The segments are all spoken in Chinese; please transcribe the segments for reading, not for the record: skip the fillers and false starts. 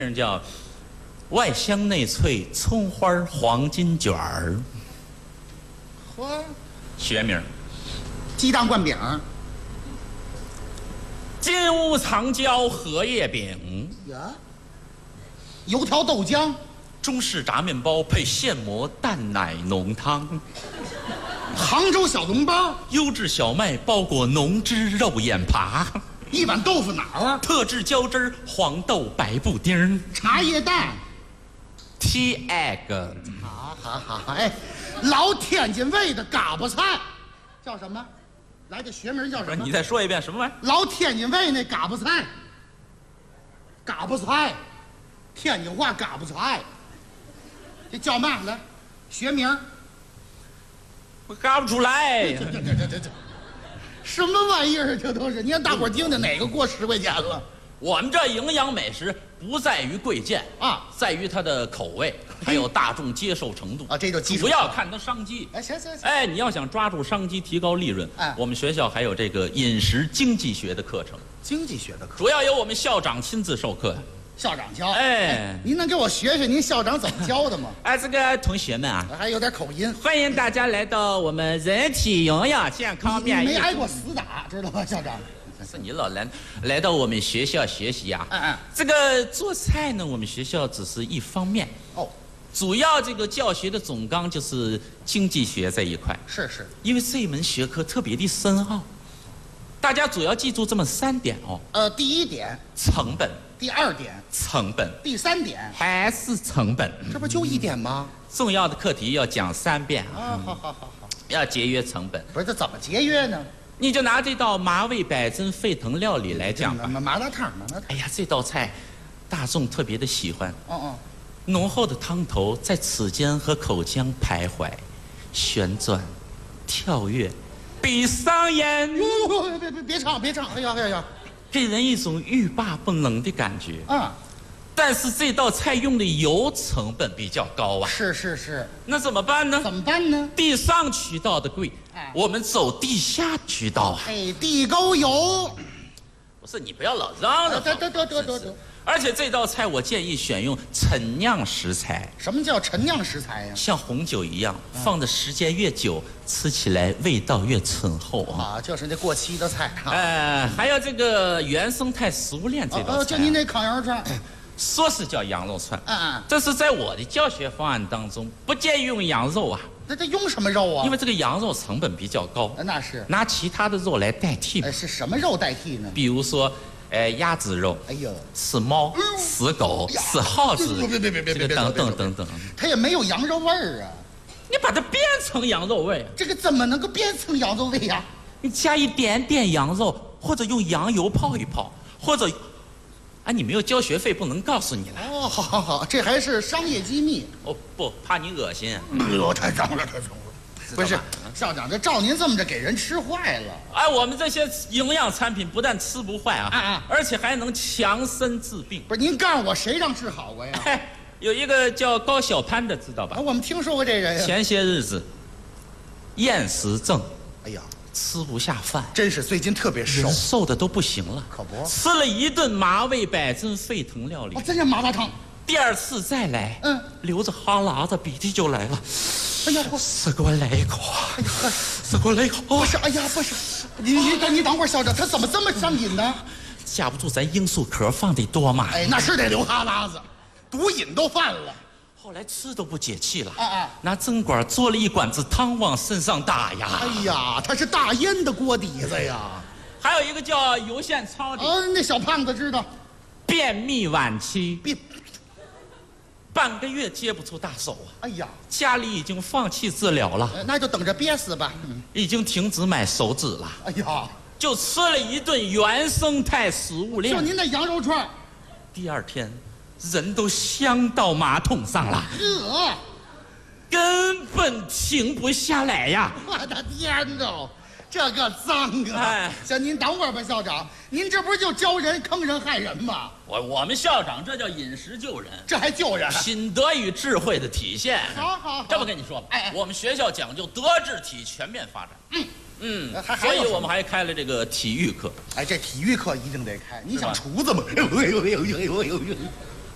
人叫外香内脆葱花黄金卷儿， 嚯， 学名。 鸡蛋灌饼， 金屋藏娇荷叶饼， 呀，油条豆浆， 中式炸面包配现磨蛋奶浓汤， 杭州小笼包， 优质小麦包裹浓汁肉眼扒， 一碗豆腐脑儿， 特制浇汁黄豆白布丁， 茶叶蛋。 Tea egg， 好，哎，老天津卫的嘎巴菜，叫什么？来，这学名叫什么？ 你再说一遍什么玩意儿？ 老天津卫那嘎巴菜，嘎巴菜，天津话嘎巴菜，这叫嘛？来，学名。 我嘎不出来。 这，什么玩意儿？这都是，你让大伙儿听听，哪个过10块钱了？ 我们这营养美食不在于贵贱啊， 在于它的口味，还有大众接受程度啊，这就基础。 主要看它商机。 哎，行， 哎，你要想抓住商机，提高利润， 哎， 我们学校还有这个饮食经济学的课程， 经济学的课， 主要由我们校长亲自授课。 校长教。 哎， 您能给我学学您校长怎么教的吗？ 哎，这个同学们啊， 还有点口音。 欢迎大家来到我们人体营养健康面。 你没挨过死打，知道吗，校长？ 是你老来到我们学校学习啊？这个做菜呢，我们学校只是一方面哦， 主要这个教学的总纲就是经济学这一块。 是， 因为这一门学科特别的深奥，大家主要记住这么3点哦。 第1点成本， 第2点成本， 第3点还是成本。 这不就1点吗？ 重要的课题要讲3遍啊！好， 要节约成本。 不是，这怎么节约呢？ 你就拿这道麻味百珍沸腾料理来讲吧。 麻辣烫。 哎呀，这道菜大众特别的喜欢。 哦， 浓厚的汤头在齿间和口腔徘徊、旋转、跳跃，闭上眼。 哟，别唱！哎呀， 给人一种欲罢不能的感觉。但是这道菜用的油成本比较高啊。 是。 那怎么办呢？ 怎么办呢？ 地上渠道的贵，我们走地下渠道啊。 哎，地沟油。 不是，你不要老嚷嚷。 得。 而且这道菜我建议选用陈酿食材。 什么叫陈酿食材呀？ 像红酒一样，放的时间越久，吃起来味道越醇厚啊。 就是那过期的菜。 还有这个原生态食物链这道菜。 就您那烤羊肉串。 说是叫羊肉串， 这是在我的教学方案当中不建议用羊肉啊。 这用什么肉啊？ 因为这个羊肉成本比较高。 那是拿其他的肉来代替。 是什么肉代替呢？ 比如说，鸭子肉。 哎呦， 是猫，是狗，是耗子。 别， 等， 它也没有羊肉味儿啊。 你把它变成羊肉味， 这个怎么能够变成羊肉味呀？ 你加一点点羊肉，或者用羊油泡一泡，或者。 哎，你没有交学费，不能告诉你了。 哦，好，这还是商业机密。 哦，不，怕你恶心。 哎呦，太脏了。不是，校长，这照您这么着给人吃坏了。 哎，我们这些营养产品不但吃不坏啊，而且还能强身治病。 不是，您告诉我谁让治好过呀？ 有一个叫高小攀的，知道吧？ 我们听说过这人呀。 前些日子，厌食症。 哎呀。 吃不下饭， 真是最近特别瘦， 瘦的都不行了。 可不， 吃了一顿麻味百珍沸腾料理， 真是麻辣烫。 第2次再来，流着哈喇子，鼻涕就来了。 哎呀， 再给我来一口！哎呀，再给我来一口！ 不是，哎呀，不是，你等会儿，校长，他怎么这么上瘾呢？ 架不住咱罂粟壳放的多嘛。 哎，那是得流哈喇子，毒瘾都犯了。 后来吃都不解气了，拿针管做了一管子汤往身上打呀！ 哎呀，他是大烟的锅底子呀！ 还有一个叫油线超的， 那小胖子知道， 便秘晚期，半个月接不出大手啊！ 哎呀， 家里已经放弃治疗了， 那就等着憋死吧。 已经停止买手指了。 哎呀， 就吃了一顿原生态食物链， 就您那羊肉串， 第2天。 人都香到马桶上了，根本停不下来呀！ 我的天哪，这个脏啊！行，您等会儿吧，校长，您这不是就教人坑人害人吗？ 我们校长这叫饮食救人， 这还救人？ 品德与智慧的体现。 好， 这么跟你说吧，我们学校讲究德智体全面发展。所以我们还开了这个体育课。 这体育课一定得开。你想厨子吗？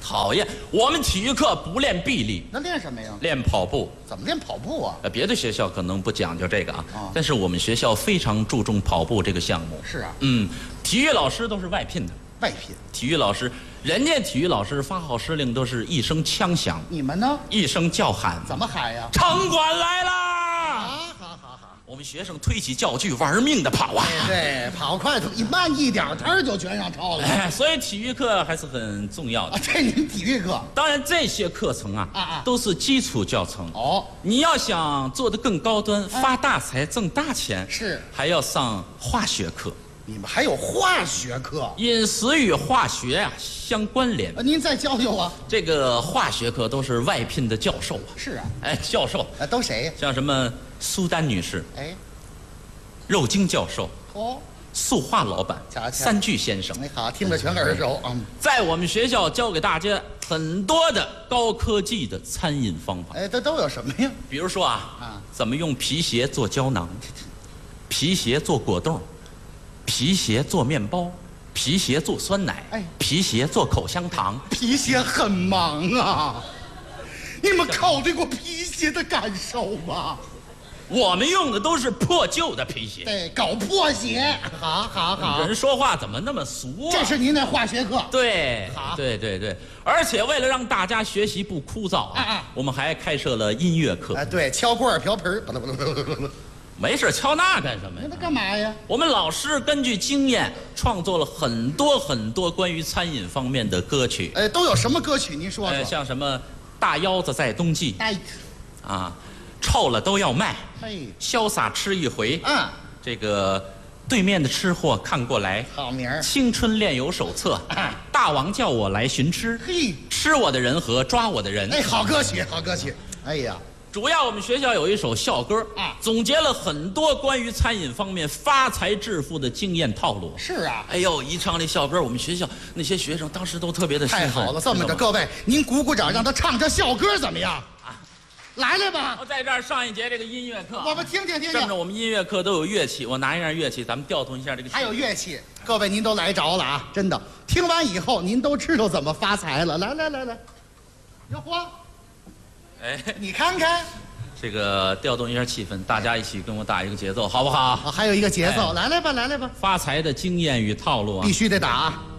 讨厌，我们体育课不练臂力， 那练什么呀？ 练跑步。 怎么练跑步啊？ 别的学校可能不讲究这个啊， 哦但是我们学校非常注重跑步这个项目。 是啊， 体育老师都是外聘的。 外聘。 体育老师，人家体育老师发号施令都是一声枪响， 你们呢？ 一声叫喊， 怎么喊呀？ 城管来啦！ 好。 我们学生推起教具，玩命的跑啊！ 对，跑快你慢一点，他就全上超了。 所以体育课还是很重要的。 这您体育课当然，这些课程都是基础教程。 哦， 你要想做得更高端，发大财、挣大钱， 是还要上化学课。 你们还有化学课？ 饮食与化学相关联。 您再教教我。 这个化学课都是外聘的教授啊。 是啊。 教授都谁呀？ 像什么苏丹女士，肉精教授，塑化老板，三巨先生。 好，听着全耳熟。 在我们学校教给大家很多的高科技的餐饮方法。 都有什么呀？ 比如说怎么用皮鞋做胶囊，皮鞋做果冻，皮鞋做面包，皮鞋做酸奶，皮鞋做口香糖。 皮鞋很忙啊，你们考虑过皮鞋的感受吗？ 我们用的都是破旧的皮鞋。 对，搞破鞋。好。 人说话怎么那么俗啊？ 这是您的化学课。 对， 好。 对。而且为了让大家学习不枯燥我们还开设了音乐课。 对，敲罐瓢盆没事，敲那干什么呀？ 那干嘛呀？ 我们老师根据经验创作了很多关于餐饮方面的歌曲。 都有什么歌曲？您说说。 像什么大腰子在冬季。臭了都要卖。潇洒吃一回。这个对面的吃货看过来。 好名儿。 青春炼油手册。大王叫我来寻吃。吃我的人和抓我的人。 好歌曲。哎呀。 主要我们学校有一首校歌总结了很多关于餐饮方面发财致富的经验套路。 是啊。 一唱这校歌，我们学校那些学生当时都特别的兴奋。 太好了，这么着，各位您鼓鼓掌，让他唱这校歌怎么样？来吧。 我在这儿上一节这个音乐课， 我们听听。 这么着，我们音乐课都有乐器，我拿一样乐器，咱们调动一下这个。 还有乐器，各位您都来着了啊！真的，听完以后您都知道怎么发财了。来，哟嚯！你看看。 这个调动一下气氛，大家一起跟我打一个节奏，好不好？ 还有一个节奏，来吧。 发财的经验与套路必须得打。